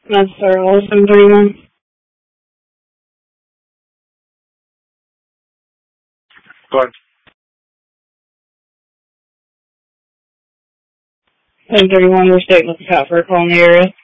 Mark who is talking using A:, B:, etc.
A: That's Sarah, 731. 731, we're staying with the cop for a call in the area.